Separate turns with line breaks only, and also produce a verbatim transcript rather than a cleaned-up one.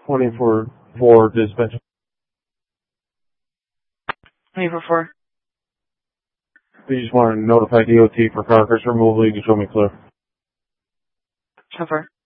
twenty-four four dispatch.
twenty-four four.
We just want to notify D O T for progress removal. You can show me clear.
Over.